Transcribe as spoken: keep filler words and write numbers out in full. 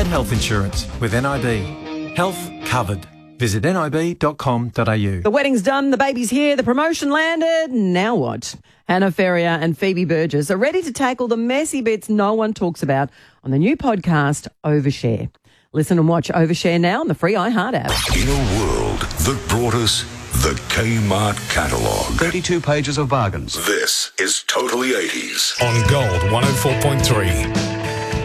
Get health insurance with N I B. Health covered. Visit nib dot com dot a u. The wedding's done, the baby's here, the promotion landed. Now what? Hannah Ferrier and Phoebe Burgess are ready to tackle the messy bits no one talks about on the new podcast, Overshare. Listen and watch Overshare now on the free iHeart app. In a world that brought us the Kmart catalogue. thirty-two pages of bargains. This is Totally eighties. On Gold one oh four point three.